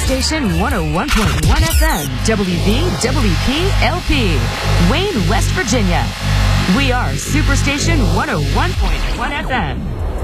Superstation 101.1 FM, WVWP-LP, Wayne, West Virginia. We are Superstation 101.1 FM.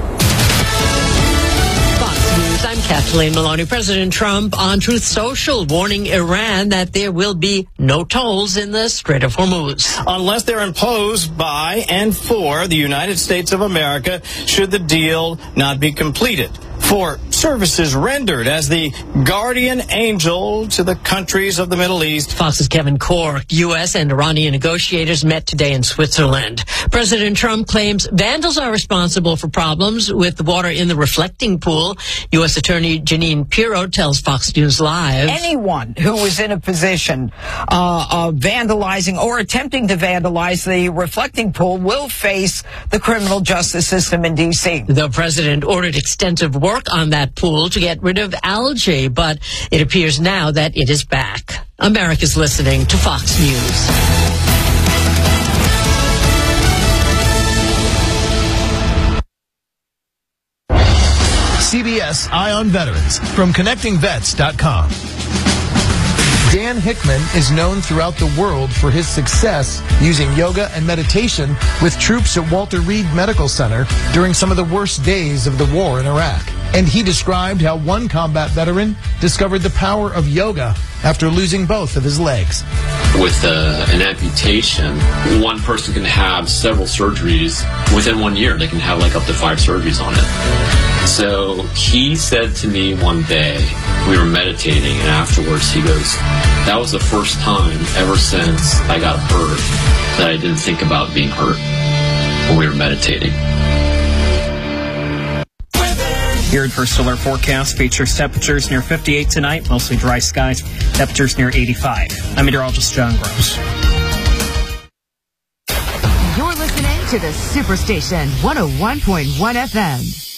Fox News, I'm Kathleen Maloney. President Trump on Truth Social warning Iran that there will be no tolls in the Strait of Hormuz. Unless they're imposed by and for the United States of America, should the deal not be completed. For services rendered as the guardian angel to the countries of the Middle East. Fox's Kevin Corke. U.S. and Iranian negotiators met today in Switzerland. President Trump claims vandals are responsible for problems with the water in the reflecting pool. U.S. Attorney Jeanine Pirro tells Fox News Live. Anyone who was in a position of vandalizing or attempting to vandalize the reflecting pool will face the criminal justice system in D.C. The president ordered extensive work on that pool to get rid of algae, but it appears now that it is back. America's listening to Fox News. CBS Eye on Veterans from ConnectingVets.com. Dan Hickman is known throughout the world for his success using yoga and meditation with troops at Walter Reed Medical Center during some of the worst days of the war in Iraq. And he described how one combat veteran discovered the power of yoga after losing both of his legs. With an amputation, one person can have several surgeries within 1 year. They can have like up to 5 surgeries on it. So he said to me one day, we were meditating, and afterwards he goes, that was the first time ever since I got hurt that I didn't think about being hurt when we were meditating. Your first solar forecast features temperatures near 58 tonight, mostly dry skies, temperatures near 85. I'm meteorologist John Gross. You're listening to the Superstation 101.1 FM.